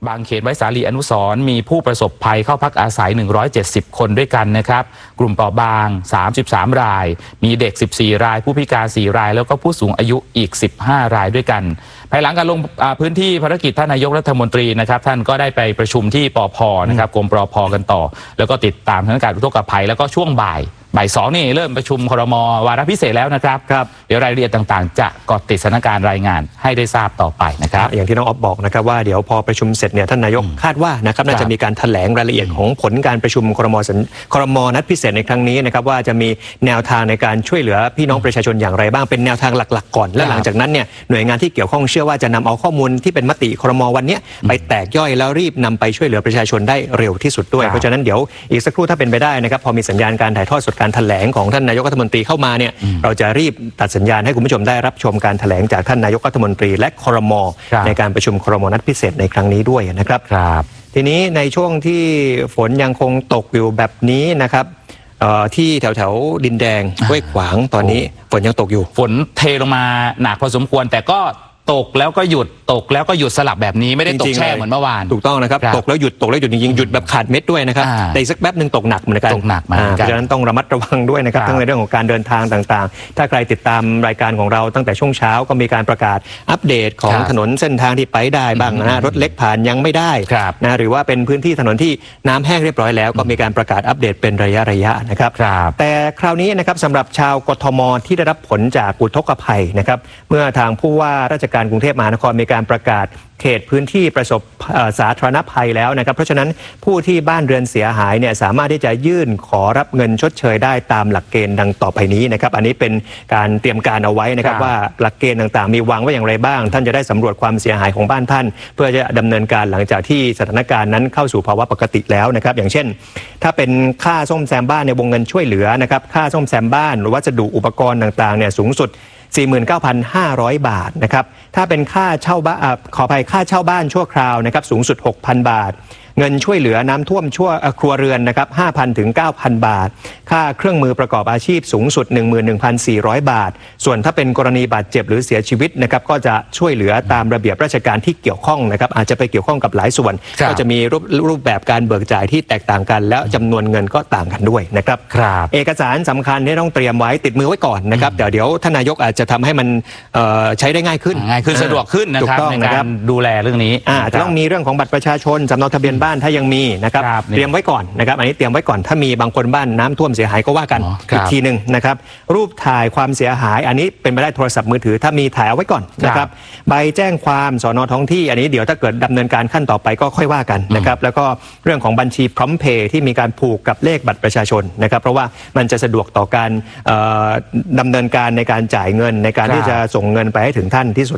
บางเขนไว้สาลีอนุสรณ์มีผู้ประสบภัยเข้าพักอาศัย170คนด้วยกันนะครับกลุ่มเปราะบาง33รายมีเด็ก14รายผู้พิการ4รายแล้วก็ผู้สูงอายุอีก15รายด้วยกันภายหลังการลงพื้นที่ภารกิจท่านนายกรัฐมนตรีนะครับท่านก็ได้ไปประชุมที่ปภนะครับกรมปภกันต่อแล้วก็ติดตามสถานการณ์อุทกภัยแล้วก็ช่วงบ่าย2นี่เริ่มประชุมครม.วาระพิเศษแล้วนะครับเดี๋ยวรายละเอียดต่างๆจะเกาะติดสถานการณ์รายงานให้ได้ทราบต่อไปนะครับอย่างที่น้องอ๊อฟบอกนะครับว่าเดี๋ยวพอประชุมเสร็จเนี่ยท่านนายกคาดว่านะครับน่าจะมีการแถลงรายละเอียดของผลการประชุมครม.นัดพิเศษในครั้งนี้นะครับว่าจะมีแนวทางในการช่วยเหลือพี่น้องประชาชนอย่างไรบ้างเป็นแนวทางหลักๆก่อนและหลังจากนั้นเนี่ยหน่วยงานที่เกี่ยวข้องเชื่อว่าจะนำเอาข้อมูลที่เป็นมติครม.วันนี้ไปแตกย่อยแล้วรีบนำไปช่วยเหลือประชาชนได้เร็วที่สุดด้วยเพราะฉะนั้นเดี๋ยวอีกสักครู่ถ้าเป็นไปได้นะครับพอมีสัญญาณการถ่ายทอดสดการแถลงของท่านนายกรัฐมนตรีเข้ามาเนี่ยเราจะรีบตัดสัญญาณให้คุณผู้ชมได้รับชมการแถลงจากท่านนายกรัฐมนตรีและครม.ในการประชุมครม.นัดพิเศษในครั้งนี้ด้วยนะครับทีนี้ในช่วงที่ฝนยังคงตกอยู่แบบนี้นะครับที่แถวดินแดงห้วยขวางตอนนี้ฝนยังตกอยู่ฝนเทลงมาหนักพอสมควรแต่ก็ตกแล้วก็หยุดตกแล้วก็หยุดสลับแบบนี้ไม่ได้ตกแช่เหมือนเมื่อวานถูกต้องนะครับตกแล้วหยุดจริงๆหยุดแบบขาดเม็ดด้วยนะครับแต่อีกสักแป๊บนึงตกหนักเหมือนกันเพราะฉะนั้นต้องระมัดระวังด้วยนะครับทั้งในเรื่องของการเดินทางต่างๆถ้าใครติดตามรายการของเราตั้งแต่ช่วงเช้าก็มีการประกาศอัปเดตของถนนเส้นทางที่ไปได้บ้างนะรถเล็กผ่านยังไม่ได้นะหรือว่าเป็นพื้นที่ถนนที่น้ำแห้งเรียบร้อยแล้วก็มีการประกาศอัปเดตเป็นระยะนะครับแต่คราวนี้นะครับสำหรับชาวกทมที่ได้รับผลจากอุทกภัยนะครับเมื่อทางผู้ว่าราชการกรุงเทพมหานครมีการประกาศเขตพื้นที่ประสบสาธารณภัยแล้วนะครับเพราะฉะนั้นผู้ที่บ้านเรือนเสียหายเนี่ยสามารถที่จะยื่นขอรับเงินชดเชยได้ตามหลักเกณฑ์ดังต่อไปนี้นะครับอันนี้เป็นการเตรียมการเอาไว้นะครับว่าหลักเกณฑ์ต่างๆมีวางไว้อย่างไรบ้างท่านจะได้สำรวจความเสียหายของบ้านท่านเพื่อจะดำเนินการหลังจากที่สถานการณ์นั้นเข้าสู่ภาวะปกติแล้วนะครับอย่างเช่นถ้าเป็นค่าซ่อมแซมบ้านในวงเงินช่วยเหลือนะครับค่าซ่อมแซมบ้านหรือวัสดุอุปกรณ์ต่างๆเนี่ยสูงสุด49,500 บาทนะครับถ้าเป็นค่าเช่าบ้านขออภัยค่าเช่าบ้านชั่วคราวนะครับสูงสุด 6,000 บาทเงินช่วยเหลือน้ำท่วมชั่วครัวเรือนนะครับ 5,000 ถึง 9,000 บาทค่าเครื่องมือประกอบอาชีพสูงสุด 11,400 บาทส่วนถ้าเป็นกรณีบาดเจ็บหรือเสียชีวิตนะครับก็จะช่วยเหลือตามระเบียบราชการที่เกี่ยวข้องนะครับอาจจะไปเกี่ยวข้องกับหลายส่วนก็จะมีรูปแบบการเบิกจ่ายที่แตกต่างกันแล้วจำนวนเงินก็ต่างกันด้วยนะครับเอกสารสำคัญที่ต้องเตรียมไว้ติดมือไว้ก่อนนะครับเดี๋ยวท่านนายกอาจจะทำให้มันใช้ได้ง่ายขึ้นสะดวกขึ้นนะครับในการดูแลเรื่องนี้จะต้องมีเรื่องของบัตรประชาชนสำเนาทะเบียนบ้านถ้ายังมีนะครับเตรียมไว้ก่อนนะครับอันนี้เตรียมไว้ก่อนถ้ามีบางคนบ้านน้ำท่วมเสียหายก็ว่ากันอีกทีนึงนะครับรูปถ่ายความเสียหายอันนี้เป็นไปได้โทรศัพท์มือถือถ้ามีถ่ายเอาไว้ก่อนนะครับใบแจ้งความสน.ท้องที่อันนี้เดี๋ยวถ้าเกิดดำเนินการขั้นต่อไปก็ค่อยว่ากันนะครับแล้วก็เรื่องของบัญชีพร้อมเพย์ที่มีการผูกกับเลขบัตรประชาชนนะครับเพราะว่ามันจะสะดวกต่อการดำเนินการในการจ่ายเงินในการที่จะส่งเงินไปให้ถึงท่านที่สุด